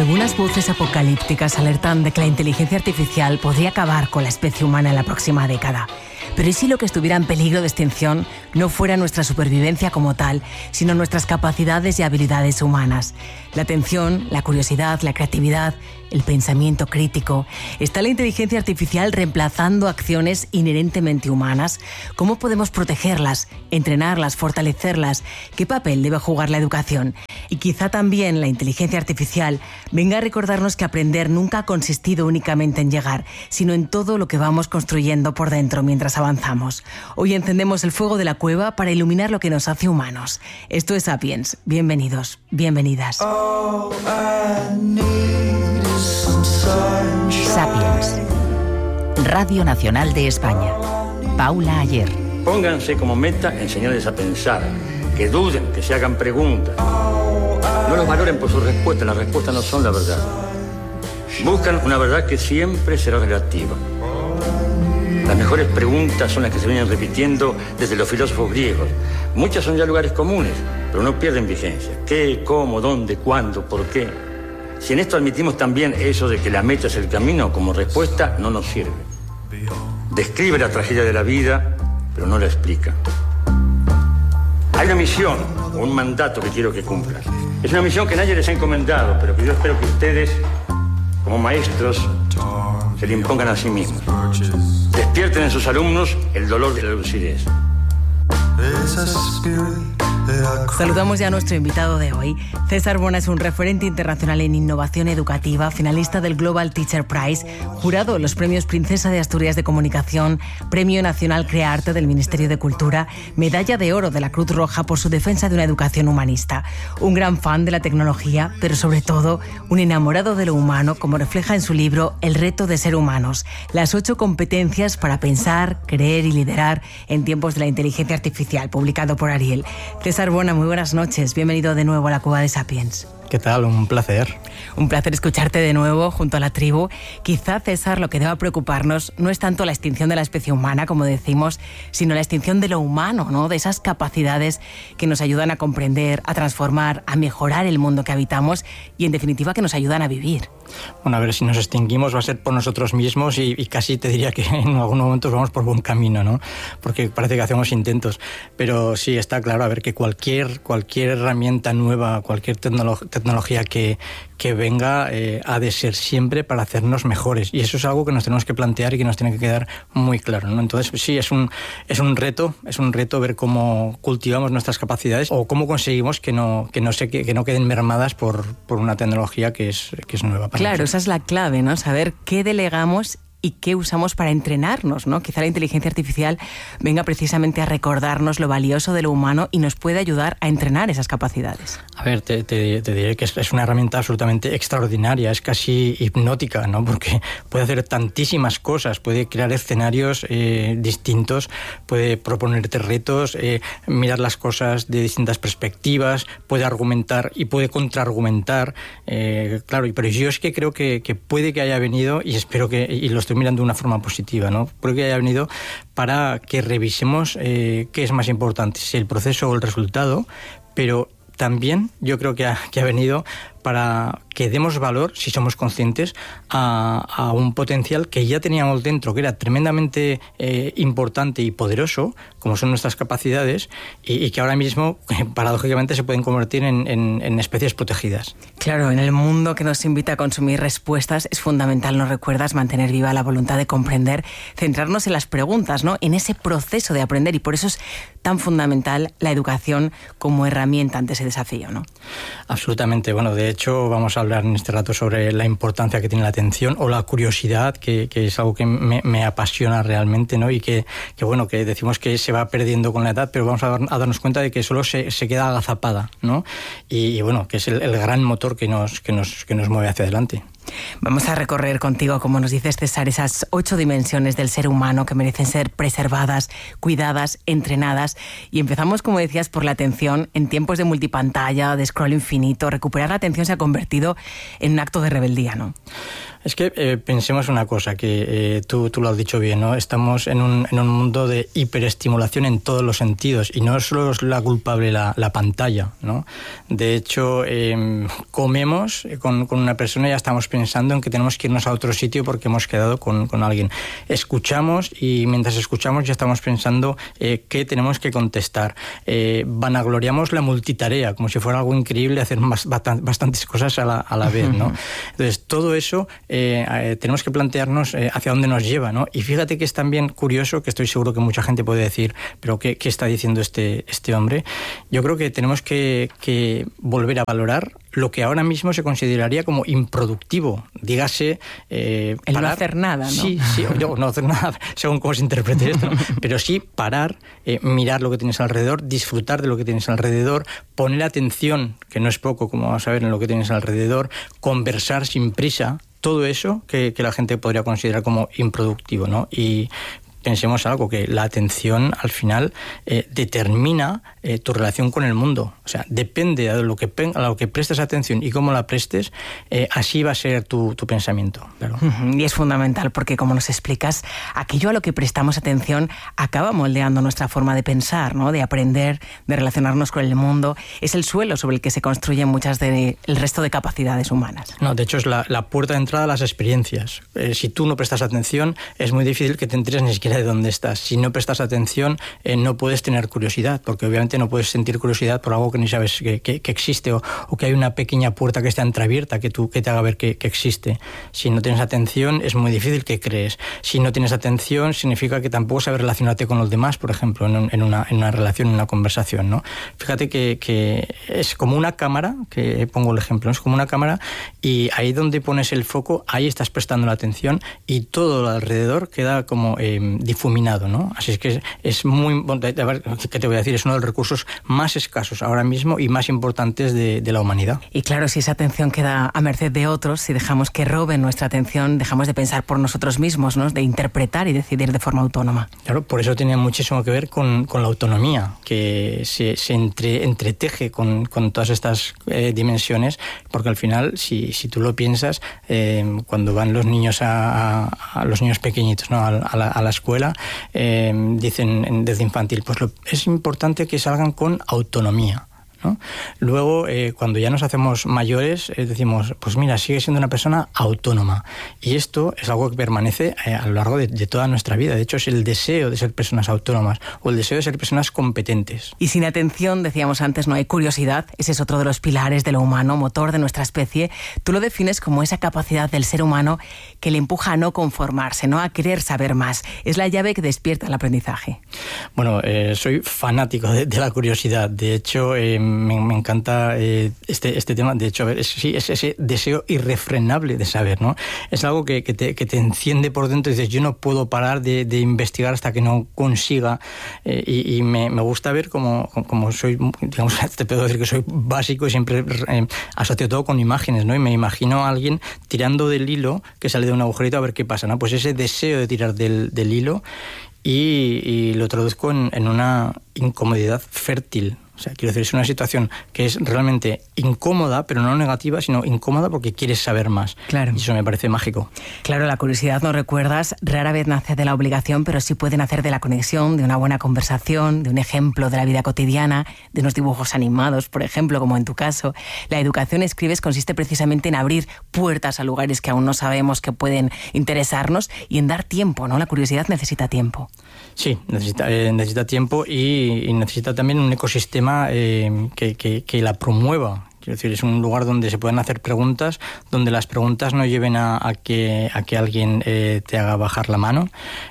Algunas voces apocalípticas alertan de que la inteligencia artificial podría acabar con la especie humana en la próxima década. Pero ¿y si lo que estuviera en peligro de extinción no fuera nuestra supervivencia como tal, sino nuestras capacidades y habilidades humanas? La atención, la curiosidad, la creatividad, el pensamiento crítico. ¿Está la inteligencia artificial reemplazando acciones inherentemente humanas? ¿Cómo podemos protegerlas, entrenarlas, fortalecerlas? ¿Qué papel debe jugar la educación? Y quizá también la inteligencia artificial venga a recordarnos que aprender nunca ha consistido únicamente en llegar, sino en todo lo que vamos construyendo por dentro mientras avanzamos. Hoy encendemos el fuego de la cueva para iluminar lo que nos hace humanos. Esto es Sapiens. Bienvenidos, bienvenidas. Sapiens. Radio Nacional de España. Paula Ayer. Pónganse como meta enseñarles a pensar, que duden, que se hagan preguntas. No los valoren por sus respuestas, las respuestas no son la verdad. Buscan una verdad que siempre será relativa. Las mejores preguntas son las que se vienen repitiendo desde los filósofos griegos. Muchas son ya lugares comunes, pero no pierden vigencia. ¿Qué, cómo, dónde, cuándo, por qué? Si en esto admitimos también eso de que la meta es el camino, como respuesta no nos sirve. Describe la tragedia de la vida, pero no la explica. Hay una misión, o un mandato que quiero que cumplan. Es una misión que nadie les ha encomendado, pero que yo espero que ustedes, como maestros, se le impongan a sí mismos. Despierten en sus alumnos el dolor de la lucidez. Saludamos ya a nuestro invitado de hoy. César Bona es un referente internacional en innovación educativa, finalista del Global Teacher Prize, jurado en los premios Princesa de Asturias de Comunicación, Premio Nacional Crearte del Ministerio de Cultura, Medalla de Oro de la Cruz Roja por su defensa de una educación humanista. Un gran fan de la tecnología, pero sobre todo un enamorado de lo humano, como refleja en su libro El reto de ser humanos, las 8 competencias para pensar, creer y liderar en tiempos de la inteligencia artificial, publicado por Ariel. César Bona, muy buenas noches. Bienvenido de nuevo a la Cueva de Sapiens. ¿Qué tal? Un placer. Un placer escucharte de nuevo junto a la tribu. Quizá, César, lo que deba preocuparnos no es tanto la extinción de la especie humana, como decimos, sino la extinción de lo humano, ¿no? De esas capacidades que nos ayudan a comprender, a transformar, a mejorar el mundo que habitamos y, en definitiva, que nos ayudan a vivir. Bueno, a ver, si nos extinguimos va a ser por nosotros mismos y casi te diría que en algunos momentos vamos por buen camino, ¿no? Porque parece que hacemos intentos. Pero sí, está claro, a ver, que cualquier herramienta nueva, cualquier tecnología que venga ha de ser siempre para hacernos mejores. Y eso es algo que nos tenemos que plantear y que nos tiene que quedar muy claro, ¿no? Entonces, sí, es un reto ver cómo cultivamos nuestras capacidades o cómo conseguimos que no queden mermadas por una tecnología que es nueva. Claro, esa es la clave, ¿no? Saber qué delegamos y qué usamos para entrenarnos, ¿no? Quizá la inteligencia artificial venga precisamente a recordarnos lo valioso de lo humano y nos puede ayudar a entrenar esas capacidades. A ver, te diré que es una herramienta absolutamente extraordinaria, es casi hipnótica, ¿no? Porque puede hacer tantísimas cosas, puede crear escenarios distintos, puede proponerte retos, mirar las cosas de distintas perspectivas, puede argumentar y puede contraargumentar, claro, pero yo es que creo que puede que haya venido, y espero que, y lo estoy mirando de una forma positiva, ¿no? Creo que haya venido para que revisemos qué es más importante, si el proceso o el resultado, pero también yo creo que ha venido para que demos valor, si somos conscientes, a un potencial que ya teníamos dentro, que era tremendamente importante y poderoso, como son nuestras capacidades, y que ahora mismo, paradójicamente, se pueden convertir en especies protegidas. Claro, en el mundo que nos invita a consumir respuestas, es fundamental, ¿nos recuerdas?, mantener viva la voluntad de comprender, centrarnos en las preguntas, ¿no?, en ese proceso de aprender, y por eso es tan fundamental la educación como herramienta ante ese desafío, ¿no? Absolutamente. Bueno, de hecho, vamos a hablar en este rato sobre la importancia que tiene la atención o la curiosidad, que es algo que me apasiona realmente, ¿no? Y que bueno, que decimos que se va perdiendo con la edad, pero vamos a darnos cuenta de que solo se queda agazapada, ¿no? Y bueno, que es el gran motor que nos mueve hacia adelante. Vamos a recorrer contigo, como nos dices, César, esas 8 dimensiones del ser humano que merecen ser preservadas, cuidadas, entrenadas. Y empezamos, como decías, por la atención. En tiempos de multipantalla, de scroll infinito, recuperar la atención se ha convertido en un acto de rebeldía, ¿no? Es que pensemos una cosa, que tú lo has dicho bien, ¿no? Estamos en un mundo de hiperestimulación en todos los sentidos, y no solo es la culpable la pantalla, ¿no? De hecho, comemos con una persona y ya estamos pensando en que tenemos que irnos a otro sitio porque hemos quedado con alguien. Escuchamos y mientras escuchamos ya estamos pensando qué tenemos que contestar. Vanagloriamos la multitarea, como si fuera algo increíble hacer bastantes cosas a la vez, ¿no? Entonces, todo eso tenemos que plantearnos hacia dónde nos lleva, ¿no? Y fíjate que es también curioso, que estoy seguro que mucha gente puede decir, pero ¿qué está diciendo este hombre? Yo creo que tenemos que volver a valorar lo que ahora mismo se consideraría como improductivo, dígase... el no hacer nada, ¿no? Sí, no hacer nada, según cómo se interprete esto, ¿no? Pero sí parar, mirar lo que tienes alrededor, disfrutar de lo que tienes alrededor, poner atención, que no es poco, como vamos a ver, en lo que tienes alrededor, conversar sin prisa, todo eso que la gente podría considerar como improductivo, ¿no? Y pensemos algo, que la atención al final determina tu relación con el mundo. O sea, depende a lo que prestes atención y cómo la prestes, así va a ser tu pensamiento. Claro. Y es fundamental porque, como nos explicas, aquello a lo que prestamos atención acaba moldeando nuestra forma de pensar, ¿no? De aprender, de relacionarnos con el mundo. Es el suelo sobre el que se construyen muchas del resto de capacidades humanas. No, de hecho es la puerta de entrada a las experiencias. Si tú no prestas atención, es muy difícil que te enteres ni siquiera de dónde estás. Si no prestas atención, no puedes tener curiosidad, porque obviamente no puedes sentir curiosidad por algo que ni sabes que existe, o que hay una pequeña puerta que está entreabierta que te haga ver que existe. Si no tienes atención, es muy difícil que crees. Si no tienes atención, significa que tampoco sabes relacionarte con los demás, por ejemplo, en una relación, en una conversación, ¿no? Fíjate que es como una cámara, que pongo el ejemplo, ¿no? Es como una cámara, y ahí donde pones el foco, ahí estás prestando la atención, y todo lo alrededor queda como difuminado, ¿no? Así es que es muy... A ver, ¿qué te voy a decir? Es uno de los recursos más escasos ahora mismo y más importantes de la humanidad. Y claro, si esa atención queda a merced de otros, si dejamos que roben nuestra atención, dejamos de pensar por nosotros mismos, ¿no? De interpretar y decidir de forma autónoma. Claro, por eso tiene muchísimo que ver con la autonomía, que se entreteje con todas estas dimensiones, porque al final, si tú lo piensas, cuando van los niños a los niños pequeñitos, ¿no? a la escuela, dicen desde infantil, pues es importante que salgan con autonomía, ¿no? Luego, cuando ya nos hacemos mayores, decimos, pues mira, sigue siendo una persona autónoma. Y esto es algo que permanece a lo largo de toda nuestra vida. De hecho, es el deseo de ser personas autónomas o el deseo de ser personas competentes. Y sin atención, decíamos antes, no hay curiosidad. Ese es otro de los pilares de lo humano, motor de nuestra especie. Tú lo defines como esa capacidad del ser humano que le empuja a no conformarse, ¿no? A querer saber más. Es la llave que despierta el aprendizaje. Bueno, soy fanático de la curiosidad. De hecho, me encanta este tema. De hecho, es ese deseo irrefrenable de saber, ¿no? Es algo que te enciende por dentro y dices, yo no puedo parar de investigar hasta que no consiga. Y me gusta ver como soy, digamos, te puedo decir que soy básico y siempre asocio todo con imágenes, ¿no? Y me imagino a alguien tirando del hilo que sale de un agujerito a ver qué pasa, ¿no? Pues ese deseo de tirar del hilo, y lo traduzco en una incomodidad fértil. O sea, quiero decir, es una situación que es realmente incómoda, pero no negativa, sino incómoda porque quieres saber más. Claro. Y eso me parece mágico. Claro, la curiosidad, nos recuerdas, rara vez nace de la obligación, pero sí puede nacer de la conexión, de una buena conversación, de un ejemplo de la vida cotidiana, de unos dibujos animados, por ejemplo, como en tu caso. La educación, escribes, consiste precisamente en abrir puertas a lugares que aún no sabemos que pueden interesarnos y en dar tiempo, ¿no? La curiosidad necesita tiempo. Sí, necesita tiempo y necesita también un ecosistema que la promueva. Quiero decir, es un lugar donde se pueden hacer preguntas, donde las preguntas no lleven a que alguien te haga bajar la mano.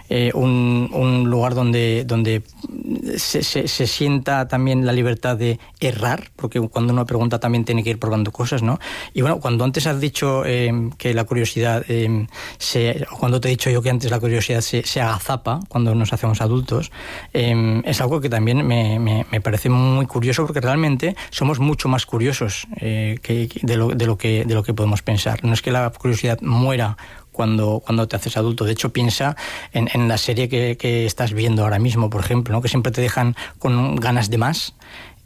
Un lugar donde se sienta también la libertad de errar, porque cuando uno pregunta también tiene que ir probando cosas, ¿no? Y bueno, cuando antes has dicho que la curiosidad, cuando te he dicho yo que antes la curiosidad se agazapa cuando nos hacemos adultos, es algo que también me parece muy curioso, porque realmente somos mucho más curiosos menos de lo que podemos pensar. No es que la curiosidad muera cuando te haces adulto. De hecho, piensa en la serie que estás viendo ahora mismo, por ejemplo, ¿no? Que siempre te dejan con ganas de más.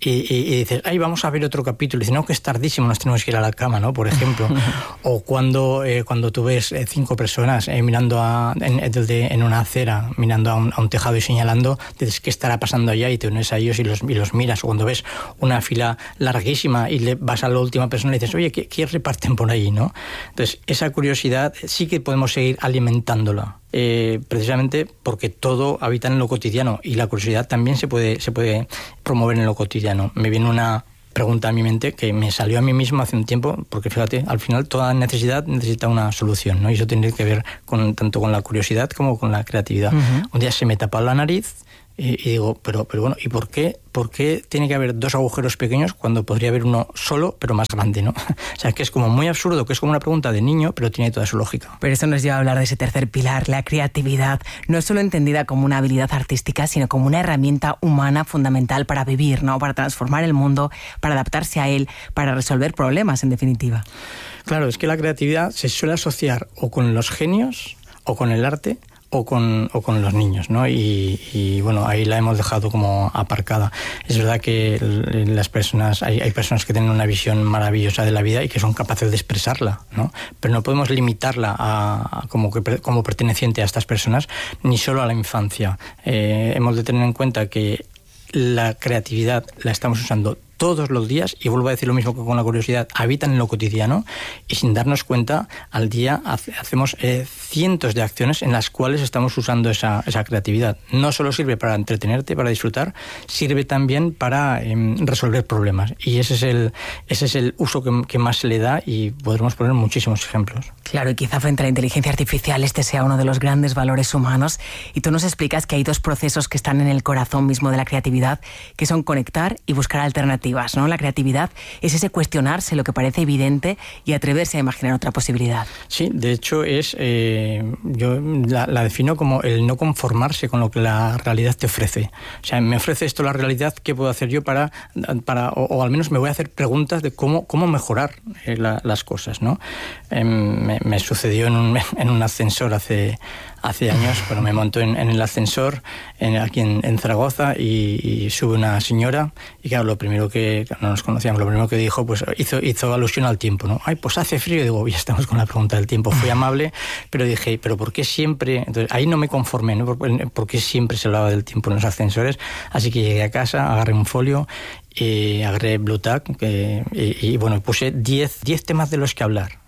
Y dices, ay, vamos a ver otro capítulo. Y dices, no, que es tardísimo, nos tenemos que ir a la cama, ¿no? Por ejemplo. O cuando tú ves 5 personas mirando en una acera, mirando a un tejado y señalando, dices, ¿qué estará pasando allá? Y te unes a ellos y los miras. O cuando ves una fila larguísima y le vas a la última persona y dices, oye, ¿qué reparten por ahí, no? Entonces, esa curiosidad sí que podemos seguir alimentándola. Precisamente porque todo habita en lo cotidiano y la curiosidad también se puede promover en lo cotidiano. Me viene una pregunta a mi mente que me salió a mí mismo hace un tiempo, porque fíjate, al final toda necesidad necesita una solución, ¿no? Y eso tiene que ver tanto con la curiosidad como con la creatividad. Uh-huh. Un día se me tapó la nariz y digo, pero bueno, ¿y por qué tiene que haber 2 agujeros pequeños cuando podría haber uno solo, pero más grande, ¿no? O sea, que es como muy absurdo, que es como una pregunta de niño, pero tiene toda su lógica. Pero eso nos lleva a hablar de ese tercer pilar, la creatividad, no solo entendida como una habilidad artística, sino como una herramienta humana fundamental para vivir, ¿no? Para transformar el mundo, para adaptarse a él, para resolver problemas, en definitiva. Claro, es que la creatividad se suele asociar o con los genios o con el arte, o con los niños, ¿no? Y bueno, ahí la hemos dejado como aparcada. Es verdad que las personas, hay personas que tienen una visión maravillosa de la vida y que son capaces de expresarla, ¿no? Pero no podemos limitarla como perteneciente a estas personas, ni solo a la infancia. Hemos de tener en cuenta que la creatividad la estamos usando todos los días, y vuelvo a decir lo mismo que con la curiosidad, habitan en lo cotidiano, y sin darnos cuenta, al día hacemos cientos de acciones en las cuales estamos usando esa creatividad. No solo sirve para entretenerte, para disfrutar, sirve también para resolver problemas, y ese es el uso que más se le da, y podremos poner muchísimos ejemplos. Claro, y quizá frente a la inteligencia artificial este sea uno de los grandes valores humanos, y tú nos explicas que hay 2 procesos que están en el corazón mismo de la creatividad, que son conectar y buscar alternativas, ¿no? La creatividad es ese cuestionarse lo que parece evidente y atreverse a imaginar otra posibilidad. Sí, de hecho yo la defino como el no conformarse con lo que la realidad te ofrece. O sea, me ofrece esto la realidad, ¿qué puedo hacer yo para o al menos me voy a hacer preguntas de cómo mejorar las cosas, ¿no? Me sucedió en un ascensor hace años, cuando me monto en el ascensor aquí en Zaragoza, y sube una señora, y claro, lo primero que no nos conocíamos, lo primero que dijo, pues hizo alusión al tiempo, ¿no? Ay, pues hace frío. Y digo, ya estamos con la pregunta del tiempo. Fui amable, pero dije, ¿pero por qué siempre? Entonces ahí no me conformé, ¿no? ¿Por qué siempre se hablaba del tiempo en los ascensores? Así que llegué a casa, agarré un folio, agarré Blue Tag y bueno, puse 10 temas de los que hablar.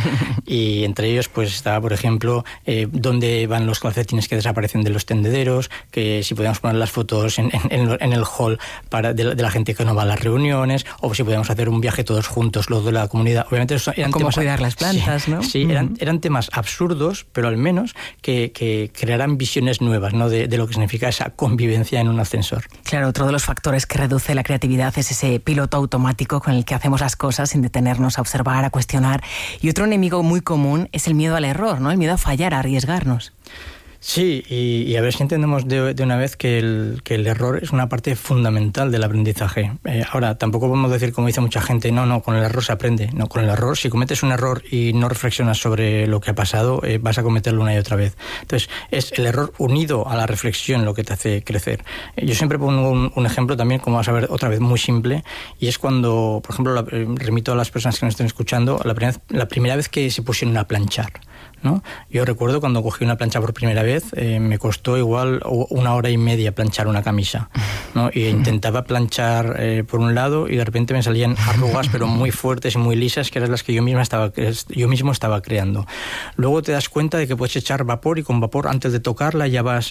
Y entre ellos pues estaba, por ejemplo, dónde van los calcetines que desaparecen de los tendederos, que si podíamos poner las fotos en el hall de la gente que no va a las reuniones, o si podíamos hacer un viaje todos juntos, los de la comunidad. Obviamente eran cómo temas, cuidar las plantas, sí, ¿no? Sí, eran temas absurdos, pero al menos que crearan visiones nuevas, ¿no? De lo que significa esa convivencia en un ascensor. Claro, otro de los factores que reduce la creatividad es ese piloto automático con el que hacemos las cosas sin detenernos a observar, a cuestionar. Y otro enemigo muy común es el miedo al error, ¿no? El miedo a fallar, a arriesgarnos. Sí, y a ver si entendemos de una vez que el error es una parte fundamental del aprendizaje. Ahora, tampoco podemos decir, como dice mucha gente, no, con el error se aprende. No, con el error, si cometes un error y no reflexionas sobre lo que ha pasado, vas a cometerlo una y otra vez. Entonces, es el error unido a la reflexión lo que te hace crecer. Yo siempre pongo un ejemplo también, como vas a ver, otra vez muy simple, y es cuando, por ejemplo, remito a las personas que nos estén escuchando, la primera vez que se pusieron a planchar, ¿no? Yo recuerdo cuando cogí una plancha por primera vez, me costó igual 1 hora y media planchar una camisa, ¿no? Y intentaba planchar por un lado, y de repente me salían arrugas pero muy fuertes y muy lisas, que eran las que yo mismo estaba creando. Luego te das cuenta de que puedes echar vapor, y con vapor, antes de tocarla, ya vas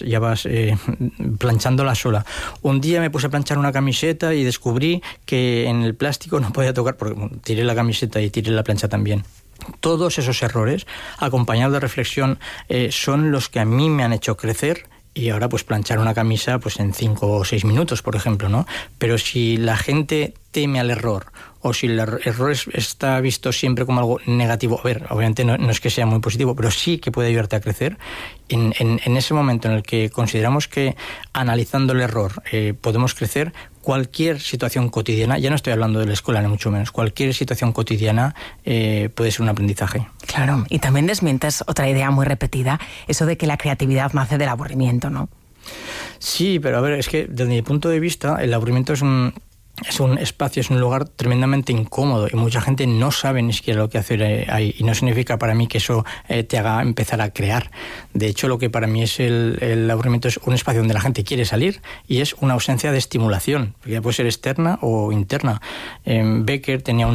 planchándola sola. Un día me puse a planchar una camiseta y descubrí que en el plástico no podía tocar, porque tiré la camiseta y tiré la plancha también. Todos esos errores, acompañados de reflexión, son los que a mí me han hecho crecer. Y ahora pues planchar una camisa pues en 5 o 6 minutos, por ejemplo, ¿no? Pero si la gente teme al error, o si el error está visto siempre como algo negativo, a ver, obviamente no es que sea muy positivo, pero sí que puede ayudarte a crecer, en ese momento en el que consideramos que analizando el error podemos crecer, cualquier situación cotidiana, ya no estoy hablando de la escuela ni mucho menos, cualquier situación cotidiana puede ser un aprendizaje. Claro, y también desmientes otra idea muy repetida, eso de que la creatividad nace del aburrimiento, ¿no? Sí, pero a ver, es que desde mi punto de vista el aburrimiento es un espacio, es un lugar tremendamente incómodo y mucha gente no sabe ni siquiera lo que hacer ahí, y no significa para mí que eso te haga empezar a crear. De hecho, lo que para mí es el aburrimiento es un espacio donde la gente quiere salir y es una ausencia de estimulación, porque ya puede ser externa o interna. Becker tenía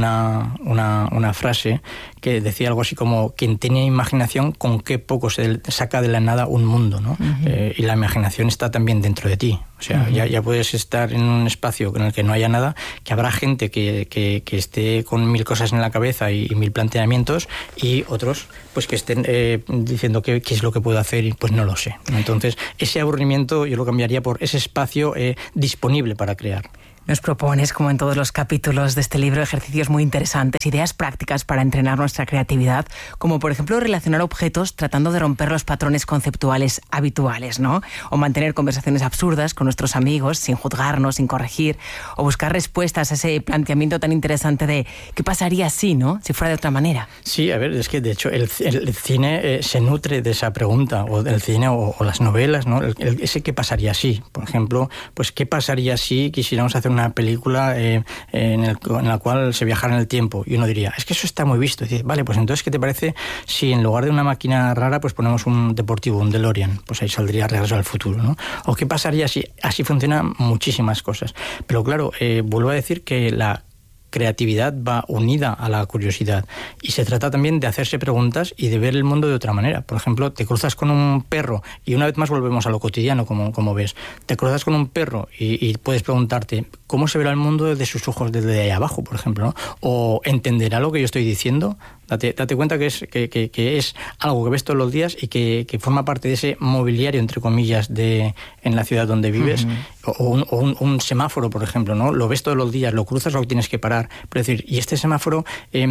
una frase que decía algo así como: quien tiene imaginación, con qué poco se saca de la nada un mundo, ¿no? Y la imaginación está también dentro de ti. O sea, ya puedes estar en un espacio en el que no haya nada, que habrá gente que esté con 1000 cosas en la cabeza y 1000 planteamientos, y otros pues que estén diciendo qué es lo que puedo hacer y pues no lo sé. Entonces, ese aburrimiento yo lo cambiaría por ese espacio disponible para crear. Nos propones, como en todos los capítulos de este libro, ejercicios muy interesantes, ideas prácticas para entrenar nuestra creatividad, como por ejemplo relacionar objetos tratando de romper los patrones conceptuales habituales, ¿no? O mantener conversaciones absurdas con nuestros amigos sin juzgarnos, sin corregir, o buscar respuestas a ese planteamiento tan interesante de ¿qué pasaría si, no? Si fuera de otra manera. Sí, a ver, es que de hecho el cine se nutre de esa pregunta, o del cine o las novelas, ¿no? Ese ¿qué pasaría si? Por ejemplo, pues ¿qué pasaría si quisiéramos hacer una película en la cual se viajara en el tiempo? Y uno diría, es que eso está muy visto. Y dice, vale, pues entonces, ¿qué te parece si en lugar de una máquina rara pues ponemos un deportivo, un DeLorean? Pues ahí saldría Regreso al Futuro, ¿no? ¿O qué pasaría si así funcionan muchísimas cosas? Pero claro, vuelvo a decir que la creatividad va unida a la curiosidad y se trata también de hacerse preguntas y de ver el mundo de otra manera. Por ejemplo, te cruzas con un perro y una vez más volvemos a lo cotidiano, como ves. Te cruzas con un perro y puedes preguntarte cómo se verá el mundo desde sus ojos, desde ahí abajo, por ejemplo, ¿no? O ¿entenderá lo que yo estoy diciendo? Date cuenta que es algo que ves todos los días y que forma parte de ese mobiliario, entre comillas, en la ciudad donde vives. O un semáforo, por ejemplo, ¿no? Lo ves todos los días, lo cruzas o tienes que parar. Pero es decir, ¿y este semáforo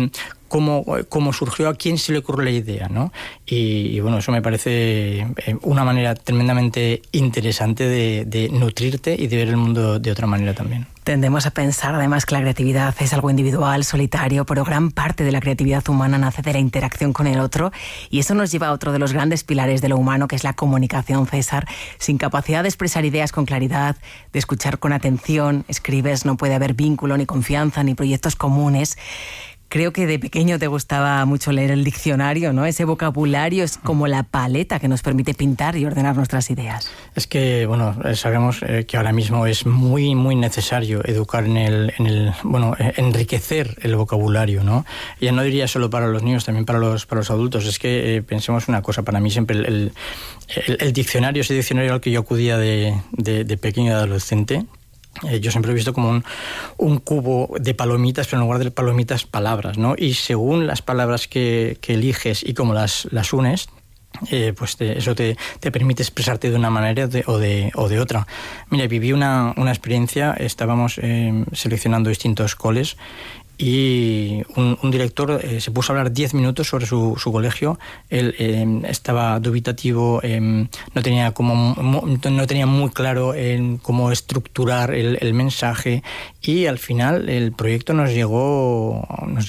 cómo surgió? ¿A quién se le ocurrió la idea, ¿no? Y bueno, eso me parece una manera tremendamente interesante de nutrirte y de ver el mundo de otra manera también. Tendemos a pensar además que la creatividad es algo individual, solitario, pero gran parte de la creatividad humana nace de la interacción con el otro, y eso nos lleva a otro de los grandes pilares de lo humano, que es la comunicación, César. Sin capacidad de expresar ideas con claridad, de escuchar con atención, escribes, no puede haber vínculo, ni confianza, ni proyectos comunes. Creo que de pequeño te gustaba mucho leer el diccionario, ¿no? Ese vocabulario es como la paleta que nos permite pintar y ordenar nuestras ideas. Es que, bueno, sabemos que ahora mismo es muy, muy necesario educar enriquecer el vocabulario, ¿no? Ya no diría solo para los niños, también para los adultos. Es que pensemos una cosa, para mí siempre el diccionario, ese diccionario al que yo acudía de pequeño y adolescente, yo siempre he visto como un cubo de palomitas, pero en lugar de palomitas, palabras, ¿no? Y según las palabras que eliges y cómo las unes, eso te permite expresarte de una manera o de otra. Mira, viví una experiencia, estábamos seleccionando distintos coles, y un director se puso a hablar 10 minutos sobre su colegio. Él estaba dubitativo, no tenía muy claro cómo estructurar el mensaje, y al final el proyecto nos dio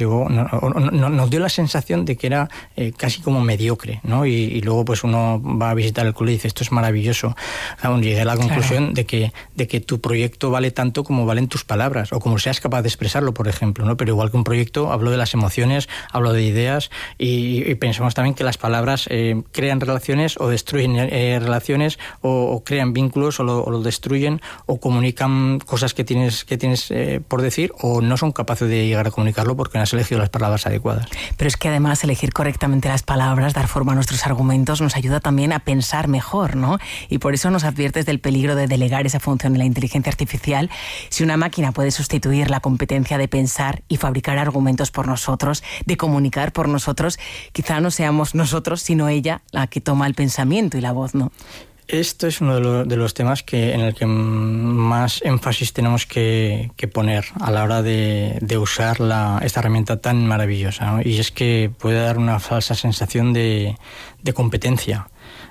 la sensación de que era casi como mediocre, ¿no? Y luego pues uno va a visitar el cole y dice, esto es maravilloso. Aún llegué a la conclusión de que tu proyecto vale tanto como valen tus palabras, o como seas capaz de expresarlo, por ejemplo, ¿no? Pero igual que un proyecto, hablo de las emociones, hablo de ideas, y pensamos también que las palabras crean relaciones o destruyen relaciones, o crean vínculos o lo destruyen, o comunican cosas que tienes por decir, o no son capaces de llegar a comunicarlo porque no has elegido las palabras adecuadas. Pero es que además elegir correctamente las palabras, dar forma a nuestros argumentos, nos ayuda también a pensar mejor, ¿no? Y por eso nos adviertes del peligro de delegar esa función en la inteligencia artificial. Si una máquina puede sustituir la competencia de pensar y fabricar argumentos por nosotros, de comunicar por nosotros, quizá no seamos nosotros, sino ella la que toma el pensamiento y la voz, ¿no? Esto es uno de los temas en el que más énfasis tenemos que poner a la hora de usar esta herramienta tan maravillosa, ¿no? Y es que puede dar una falsa sensación de competencia.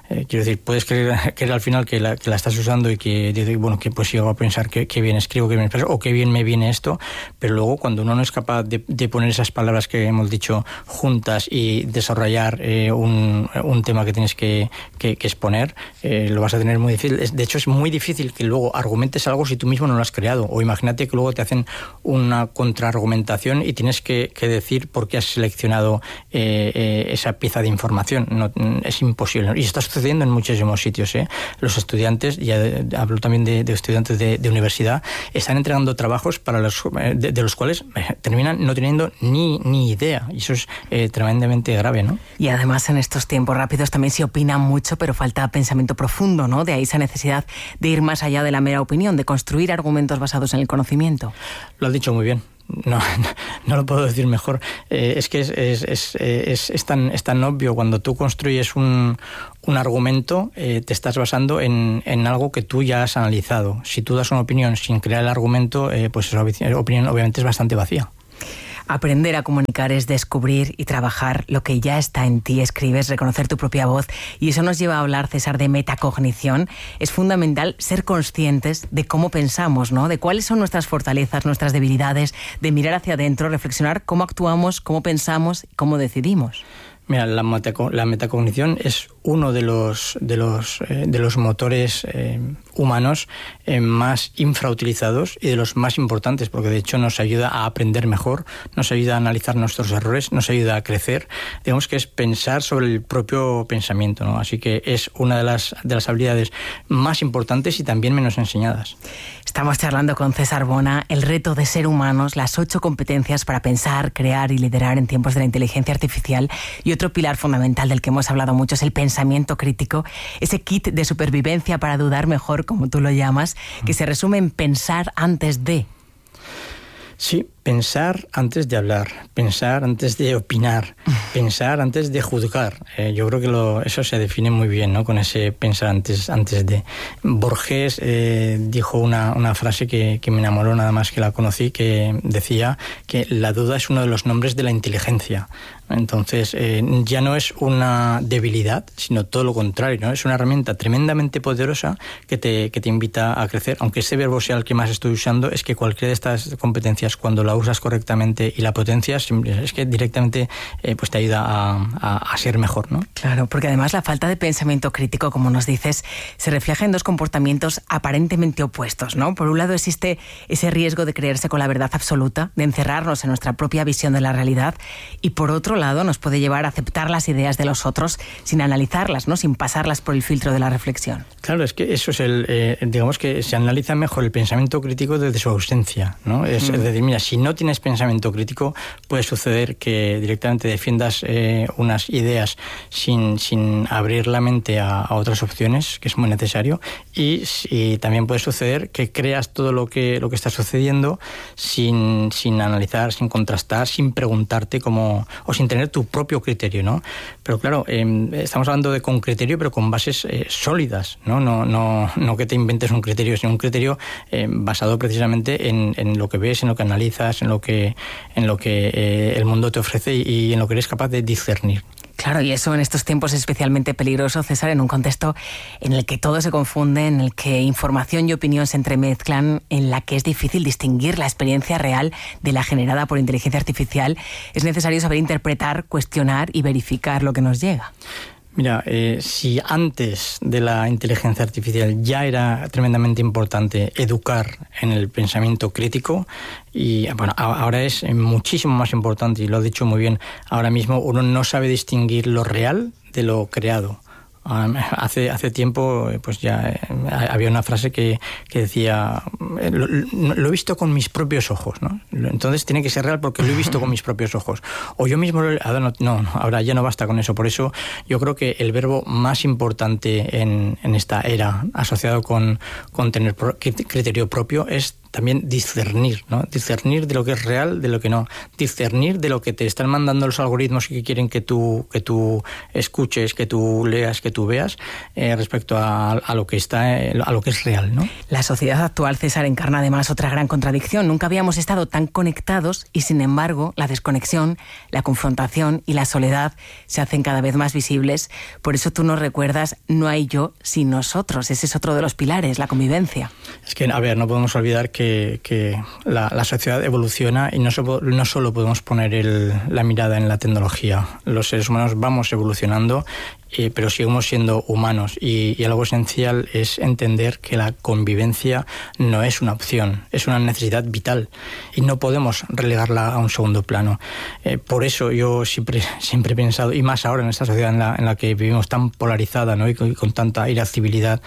Quiero decir, puedes creer al final que la estás usando y que dices, bueno, que pues llego a pensar que bien escribo, que bien expreso, o que bien me viene esto, pero luego cuando uno no es capaz de poner esas palabras que hemos dicho juntas y desarrollar un tema que tienes que exponer, lo vas a tener muy difícil. De hecho, es muy difícil que luego argumentes algo si tú mismo no lo has creado. O imagínate que luego te hacen una contraargumentación y tienes que decir por qué has seleccionado esa pieza de información. No, es imposible. Y está sucediendo en muchísimos sitios. Los estudiantes, ya hablo también de estudiantes de universidad, están entregando trabajos para de los cuales terminan no teniendo ni idea. Y eso es tremendamente grave, ¿no? Y además en estos tiempos rápidos también se opina mucho, pero falta pensamiento profundo, ¿no? De ahí esa necesidad de ir más allá de la mera opinión, de construir argumentos basados en el conocimiento. Lo has dicho muy bien. No lo puedo decir mejor. Es que es tan obvio. Cuando tú construyes un argumento, te estás basando en algo que tú ya has analizado. Si tú das una opinión sin crear el argumento, pues esa opinión obviamente es bastante vacía. Aprender a comunicar es descubrir y trabajar lo que ya está en ti. Escribes, reconocer tu propia voz. Y eso nos lleva a hablar, César, de metacognición. Es fundamental ser conscientes de cómo pensamos, ¿no? De cuáles son nuestras fortalezas, nuestras debilidades, de mirar hacia adentro, reflexionar cómo actuamos, cómo pensamos y cómo decidimos. Mira, la metacognición es uno de los motores humanos más infrautilizados y de los más importantes, porque de hecho nos ayuda a aprender mejor, nos ayuda a analizar nuestros errores, nos ayuda a crecer. Digamos que es pensar sobre el propio pensamiento, ¿no? Así que es una de las habilidades más importantes y también menos enseñadas. Estamos charlando con César Bona, el reto de ser humanos, las 8 competencias para pensar, crear y liderar en tiempos de la inteligencia artificial. Y otro pilar fundamental del que hemos hablado mucho es el pensamiento crítico, ese kit de supervivencia para dudar mejor, como tú lo llamas, que se resume en pensar antes de. Sí, pensar antes de hablar, pensar antes de opinar, pensar antes de juzgar. Yo creo que eso se define muy bien, ¿no? Con ese pensar antes de. Borges dijo una frase que me enamoró nada más que la conocí, que decía que la duda es uno de los nombres de la inteligencia. Entonces, ya no es una debilidad, sino todo lo contrario, ¿no? Es una herramienta tremendamente poderosa que te invita a crecer. Aunque ese verbo sea el que más estoy usando, es que cualquiera de estas competencias, cuando la usas correctamente y la potencias, es que directamente pues te ayuda a ser mejor, ¿no? Claro, porque además la falta de pensamiento crítico, como nos dices, se refleja en 2 comportamientos aparentemente opuestos, ¿no? Por un lado existe ese riesgo de creerse con la verdad absoluta, de encerrarnos en nuestra propia visión de la realidad, y por otro lado nos puede llevar a aceptar las ideas de los otros sin analizarlas, ¿no? Sin pasarlas por el filtro de la reflexión. Claro, es que eso es digamos que se analiza mejor el pensamiento crítico desde su ausencia, ¿no? Es decir, mira, si no tienes pensamiento crítico, puede suceder que directamente defiendas unas ideas sin abrir la mente a otras opciones, que es muy necesario, y también puede suceder que creas todo lo que está sucediendo sin analizar, sin contrastar, sin preguntarte o sin tener tu propio criterio, ¿no? Pero claro, estamos hablando de con criterio, pero con bases sólidas, ¿no? No que te inventes un criterio, sino un criterio basado precisamente en lo que ves, en lo que analizas, en lo que el mundo te ofrece y en lo que eres capaz de discernir. Claro, y eso en estos tiempos es especialmente peligroso, César, en un contexto en el que todo se confunde, en el que información y opinión se entremezclan, en la que es difícil distinguir la experiencia real de la generada por inteligencia artificial. Es necesario saber interpretar, cuestionar y verificar lo que nos llega. Mira, si antes de la inteligencia artificial ya era tremendamente importante educar en el pensamiento crítico, y bueno, ahora es muchísimo más importante, y lo has dicho muy bien, ahora mismo uno no sabe distinguir lo real de lo creado. Hace tiempo pues ya había una frase que decía lo he visto con mis propios ojos, ¿no? Entonces tiene que ser real porque lo he visto con mis propios ojos, o yo mismo ahora ya no basta con eso. Por eso yo creo que el verbo más importante en esta era asociado con tener criterio propio es también discernir, ¿no? Discernir de lo que es real, de lo que no. Discernir de lo que te están mandando los algoritmos que quieren que tú escuches, que tú leas, que tú veas, respecto a lo que a lo que es real, ¿no? La sociedad actual, César, encarna además otra gran contradicción. Nunca habíamos estado tan conectados y, sin embargo, la desconexión, la confrontación y la soledad se hacen cada vez más visibles. Por eso tú nos recuerdas, no hay yo sin nosotros. Ese es otro de los pilares, la convivencia. Es que, a ver, no podemos olvidar que la sociedad evoluciona y no solo podemos poner la mirada en la tecnología. Los seres humanos vamos evolucionando, pero seguimos siendo humanos y algo esencial es entender que la convivencia no es una opción, es una necesidad vital y no podemos relegarla a un segundo plano. Por eso yo siempre he pensado, y más ahora en esta sociedad en la que vivimos tan polarizada, ¿no? y con tanta irascibilidad,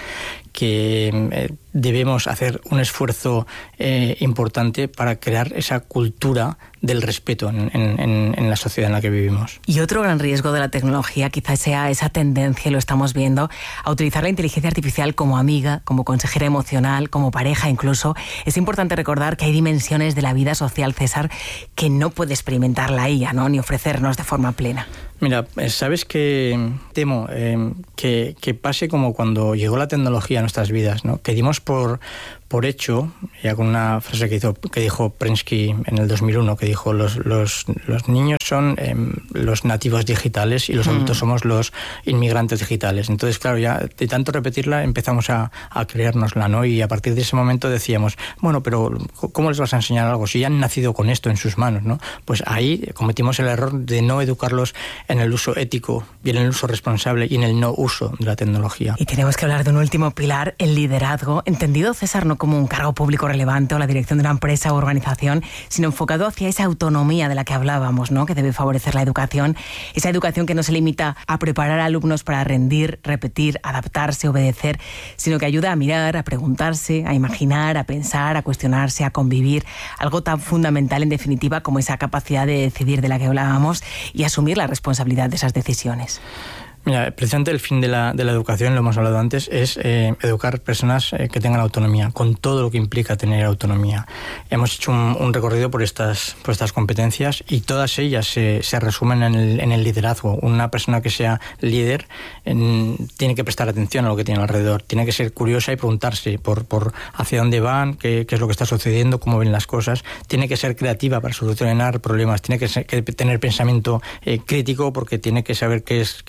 que debemos hacer un esfuerzo importante para crear esa cultura del respeto en la sociedad en la que vivimos. Y otro gran riesgo de la tecnología quizás sea esa tendencia, lo estamos viendo, a utilizar la inteligencia artificial como amiga, como consejera emocional, como pareja incluso. Es importante recordar que hay dimensiones de la vida social, César, que no puede experimentar la IA, ¿no? Ni ofrecernos de forma plena. Mira, sabes que temo que pase como cuando llegó la tecnología a nuestras vidas, ¿no? Que dimos por hecho, ya con una frase que dijo Prensky en el 2001, que dijo los niños son los nativos digitales y los adultos somos los inmigrantes digitales. Entonces, claro, ya de tanto repetirla empezamos a creérnosla, ¿no? Y a partir de ese momento decíamos, bueno, pero ¿cómo les vas a enseñar algo si ya han nacido con esto en sus manos, ¿no? Pues ahí cometimos el error de no educarlos en el uso ético y en el uso responsable y en el no uso de la tecnología. Y tenemos que hablar de un último pilar, el liderazgo, entendido, César, no como un cargo público relevante o la dirección de una empresa o organización, sino enfocado hacia esa autonomía de la que hablábamos, ¿no? Que debe favorecer la educación, esa educación que no se limita a preparar a alumnos para rendir, repetir, adaptarse, obedecer, sino que ayuda a mirar, a preguntarse, a imaginar, a pensar, a cuestionarse, a convivir, algo tan fundamental en definitiva como esa capacidad de decidir de la que hablábamos y asumir la responsabilidad de esas decisiones. Mira, precisamente el fin de la educación, lo hemos hablado antes, es educar personas que tengan autonomía, con todo lo que implica tener autonomía. Hemos hecho un recorrido por estas competencias y todas ellas se resumen en el liderazgo. Una persona que sea líder tiene que prestar atención a lo que tiene alrededor, tiene que ser curiosa y preguntarse por hacia dónde van, qué es lo que está sucediendo, cómo ven las cosas, tiene que ser creativa para solucionar problemas, tiene que tener pensamiento crítico porque tiene que saber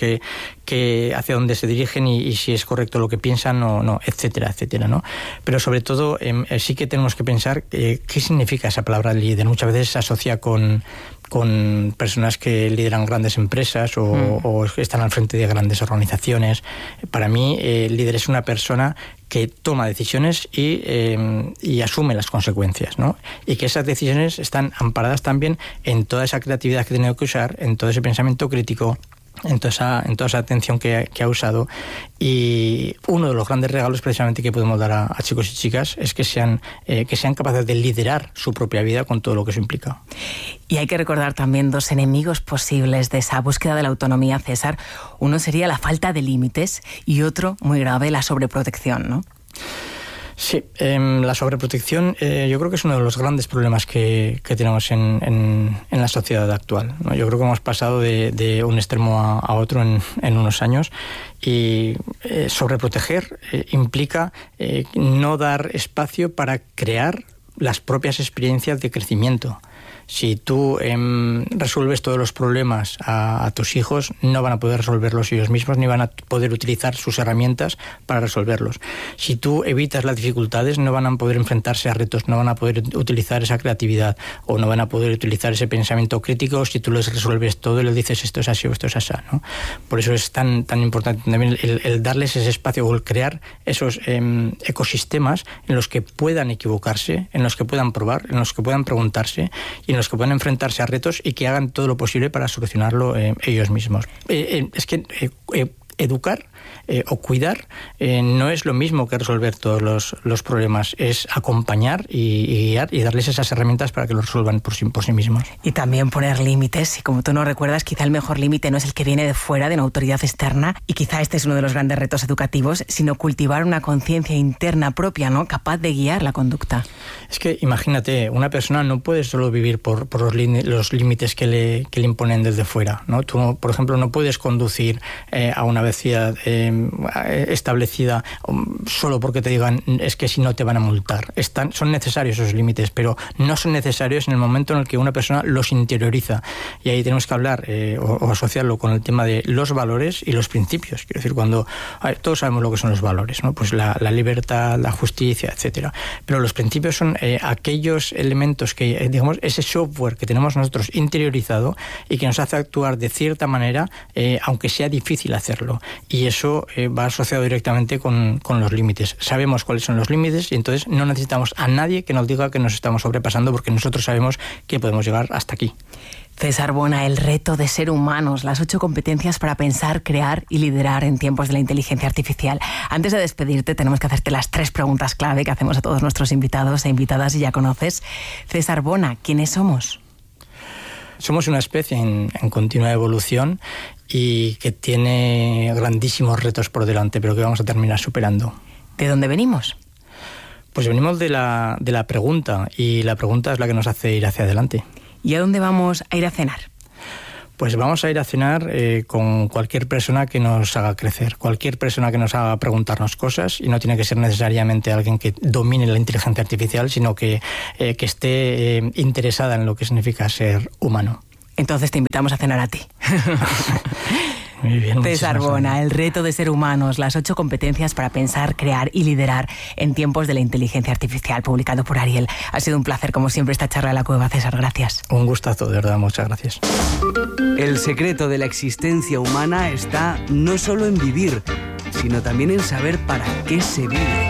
que hacia dónde se dirigen y si es correcto lo que piensan o no, etcétera, etcétera, ¿no? Pero sobre todo sí que tenemos que pensar qué significa esa palabra líder. Muchas veces se asocia con personas que lideran grandes empresas o están al frente de grandes organizaciones. Para mí, el líder es una persona que toma decisiones y asume las consecuencias, ¿no? Y que esas decisiones están amparadas también en toda esa creatividad que ha tenido que usar, en todo ese pensamiento crítico, en toda esa atención que ha usado. Y uno de los grandes regalos precisamente que podemos dar a chicos y chicas es que sean capaces de liderar su propia vida con todo lo que eso implica. Y hay que recordar también dos enemigos posibles de esa búsqueda de la autonomía, César. Uno sería la falta de límites y otro, muy grave, la sobreprotección, ¿no? Sí, la sobreprotección yo creo que es uno de los grandes problemas que tenemos en la sociedad actual, ¿no? Yo creo que hemos pasado de un extremo a otro en unos años y sobreproteger implica no dar espacio para crear las propias experiencias de crecimiento. Si tú resuelves todos los problemas a tus hijos, no van a poder resolverlos ellos mismos ni van a poder utilizar sus herramientas para resolverlos. Si tú evitas las dificultades, no van a poder enfrentarse a retos, no van a poder utilizar esa creatividad o no van a poder utilizar ese pensamiento crítico si tú les resuelves todo y les dices esto es así o esto es así, ¿no? Por eso es tan importante también el darles ese espacio o el crear esos ecosistemas en los que puedan equivocarse, en los que puedan probar, en los que puedan preguntarse y en los que puedan enfrentarse a retos y que hagan todo lo posible para solucionarlo ellos mismos. Es que educar o cuidar no es lo mismo que resolver todos los problemas, es acompañar y guiar y darles esas herramientas para que lo resuelvan por sí mismos. Y también poner límites, y como tú nos recuerdas, quizá el mejor límite no es el que viene de fuera, de una autoridad externa, y quizá este es uno de los grandes retos educativos, sino cultivar una conciencia interna propia, ¿no?, capaz de guiar la conducta. Es que imagínate, una persona no puede solo vivir por los límites que le imponen desde fuera, ¿no? Tú, por ejemplo, no puedes conducir a una velocidad establecida solo porque te digan es que si no te van a multar. Son necesarios esos límites, pero no son necesarios en el momento en el que una persona los interioriza. Y ahí tenemos que hablar o asociarlo con el tema de los valores y los principios. Quiero decir, todos sabemos lo que son los valores, ¿no? Pues la libertad, la justicia, etcétera. Pero los principios son aquellos elementos que, digamos, ese software que tenemos nosotros interiorizado y que nos hace actuar de cierta manera, aunque sea difícil hacerlo. Y eso va asociado directamente con los límites. Sabemos cuáles son los límites y entonces no necesitamos a nadie que nos diga que nos estamos sobrepasando, porque nosotros sabemos que podemos llegar hasta aquí. César Bona, el reto de ser humanos, las 8 competencias para pensar, crear y liderar en tiempos de la inteligencia artificial. Antes de despedirte, tenemos que hacerte las 3 preguntas clave que hacemos a todos nuestros invitados e invitadas, y ya conoces. César Bona, ¿quiénes somos? Somos una especie en continua evolución y que tiene grandísimos retos por delante, pero que vamos a terminar superando. ¿De dónde venimos? Pues venimos de la pregunta, y la pregunta es la que nos hace ir hacia adelante. ¿Y a dónde vamos a ir a cenar? Pues vamos a ir a cenar con cualquier persona que nos haga crecer, cualquier persona que nos haga preguntarnos cosas, y no tiene que ser necesariamente alguien que domine la inteligencia artificial, sino que esté interesada en lo que significa ser humano. Entonces te invitamos a cenar a ti. Muy bien, César Bona, el reto de ser humanos, las 8 competencias para pensar, crear y liderar en tiempos de la inteligencia artificial, publicado por Ariel. Ha sido un placer, como siempre, esta charla de la Cueva. César, gracias. Un gustazo, de verdad, muchas gracias. El secreto de la existencia humana está no solo en vivir, sino también en saber para qué se vive.